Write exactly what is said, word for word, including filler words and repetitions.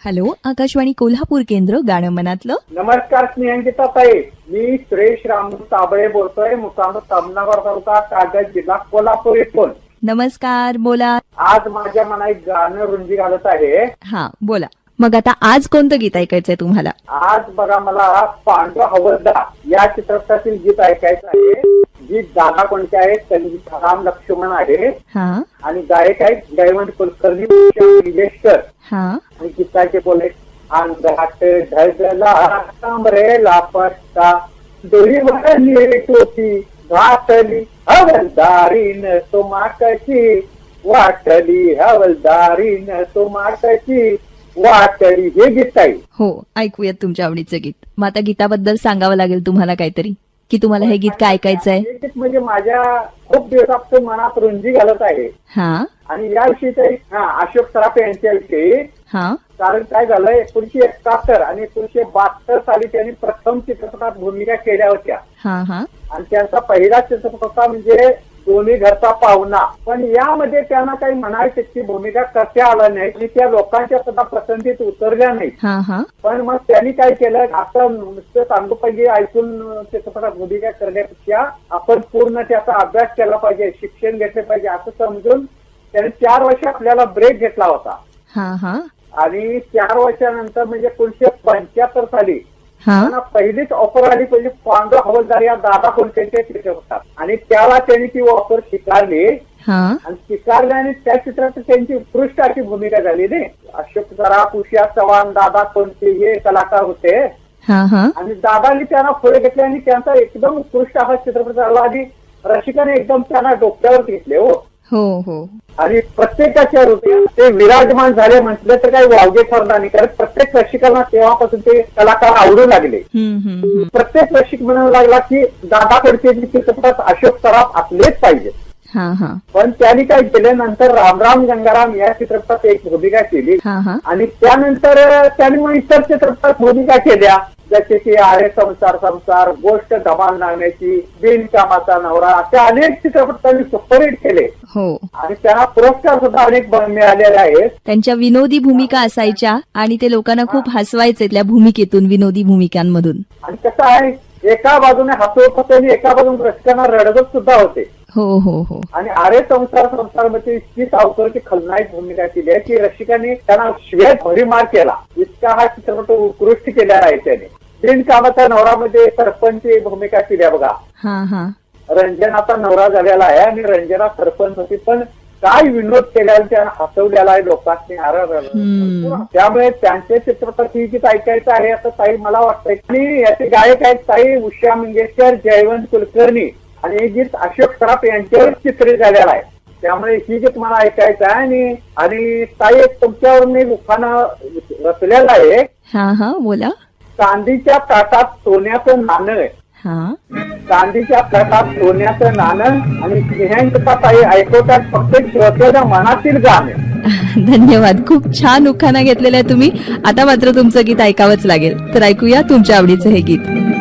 Hello, Akashvani Kolhapur केंद्र, गाणं मनातलं. नमस्कार स्नेहंकिता ताई, मी सुरेश राम ताबळे बोलतोय. मुक्काम सामनावर तालुका, कागद, जिल्हा कोल्हापूर इथून. नमस्कार, बोला. आज माझ्या मनात एक गाणं रुंजी घालत आहे. हा, बोला. मग आता आज कोणतं गीत ऐकायचंय तुम्हाला? आज बघा, मला पांडू हवलदार या चित्रपटातील गीत ऐकायचं आहे. गीत दादा कोणते आहेत? संगीत राम लक्ष्मण आहे. हा. आणि गायक आहेत जयवंत कुलकर्णी, मंगेशकर. हा. आणि गीताचे बोले, अंगात ढगला कमरेला पट्टा, दोरीवर टोपी घातली हवलदारीन तुमाकची वाटली, हवलदारीन तुमाकची वाटली. हे गीत आहे. हो, ऐकूयात तुमच्या आवडीचं गीत. मग आता गीताबद्दल सांगावं लागेल तुम्हाला काहीतरी, की तुम्हाला हे गीत काय ऐकायचंय. हे गीत म्हणजे माझ्या खूप दिवसापासून मनात रुंजी घालत आहे. हा. आणि याविषयी तरी हा अशोक सराफ यांच्याविषयी. हा. कारण काय झालं, एकोणीशे एकाहत्तर आणि एकोणीशे बहात्तर साली त्यांनी प्रथम चित्रपटात भूमिका केल्या होत्या. हा. हा. आणि त्यांचा पहिला चित्रपट होता म्हणजे दोन्ही घरचा पाहुणा. पण यामध्ये त्यांना काही म्हणायची त्याची भूमिका करता आला नाही आणि त्या लोकांच्या सुद्धा पसंतीत उतरल्या नाही. हा. हा. पण मग त्यांनी काय केलं, आता नुसतं सांगू पाहिजे ऐकून चित्रपटात भूमिका करण्यापेक्षा आपण पूर्ण त्याचा अभ्यास केला पाहिजे, शिक्षण घेतले पाहिजे असं समजून त्यांनी चार वर्ष आपल्याला ब्रेक घेतला होता. हा. हा. आणि चार वर्षानंतर म्हणजे एकोणीशे पंच्याहत्तर साली हा. पहिलीच ऑफर आली म्हणजे पांडू हवलदार या दादा कोणत्याच्या चित्रपटात. आणि त्याला त्यांनी ती ऑफर स्वीकारली. हा. आणि स्वीकारल्याने त्या चित्रपटात त्यांची उत्कृष्ट अशी भूमिका झाली नाही. अशोक सराफ, उषा चव्हाण, दादा कोणते हे कलाकार होते. हा. हा. आणि दादानी त्यांना पुढे घेतले आणि त्यांचा एकदम उत्कृष्ट असा चित्रपट झाला. आणि रसिकाने एकदम त्यांना डोक्यावर घेतले. हो हो हो. आणि प्रत्येकाच्या हृदयात ते विराजमान झाले म्हटलं तर काही वावगे ठरणार नाही. कारण प्रत्येक रसिकांना तेव्हापासून ते कलाकार आवडू लागले. प्रत्येक रसिक म्हणायला लागला की दादा कोणते चित्रपटात अशोक सराफ असलेच पाहिजे. हा. हा. पण त्यांनी काय केले, नंतर राम राम गंगाराम या चित्रपटात एक भूमिका केली. आणि त्यानंतर त्यांनी मग इतर चित्रपटात भूमिका केल्या, जसे की आहे संसार संसार, गोष्ट धमाल नाण्याची, बिनकामाचा नवरा, अशा अनेक चित्रपट त्यांनी सुपरहिट केले. हो. आणि त्यांना पुरस्कार सुद्धा अनेक मिळालेले आहेत. त्यांच्या विनोदी भूमिका असायच्या आणि ते लोकांना खूप हसवायचे त्या भूमिकेतून, विनोदी भूमिकांमधून. आणि कसं आहे, एका बाजूने हसवत होते आणि एका बाजूने रसिकांना रडवत सुद्धा होते. हो हो हो. आणि आरे संसार संसारमध्ये इतकी सावकाराची खलनायक भूमिका केली आहे की रसिकांनी त्यांना श्वेत भरीमार केला. इतका हा चित्रपट उत्कृष्ट केलेला आहे त्याने. बिनकामाचा नवरामध्ये सरपंच भूमिका केली बघा. हा. हा. रंजनाचा नवरा झालेला आहे आणि रंजना सरपंच होती, पण काय विनोद केल्याला त्यानं हसवलेला आहे लोकांनी. त्यामुळे त्यांचे चित्रपट ही गीत ऐकायचं आहे असं ताई मला वाटतंय. आणि याचे गायक आहेत ताई उषा मंगेशकर, जयवंत कुलकर्णी. आणि हे गीत अशोक सराफ यांच्यावर चित्रित झालेलं आहे. त्यामुळे ही गीत मला ऐकायचं आहे. आणि आणि ताई तुमच्यावर मी उखाणं रचलेलं आहे. हा. हा. बोला. चांदीच्या ताटात सोन्याचं नाणं. हा. चांदीच्या ताटात सोन्याचं नाणं. आणि स्नेहंकिता ताई ऐकवतात प्रत्येक श्रोत्याच्या मनातील गाणं. धन्यवाद. खूप छान उखाणा घेतलेला आहे तुम्ही. आता मात्र तुमचं गीत ऐकावंच लागेल, तर ऐकूया तुमच्या आवडीचं हे गीत.